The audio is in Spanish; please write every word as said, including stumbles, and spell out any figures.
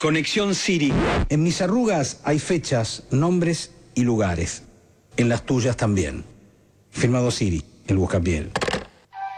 Conexión Siri. En mis arrugas hay fechas, nombres y lugares. En las tuyas también. Firmado Siri, el buscapiel.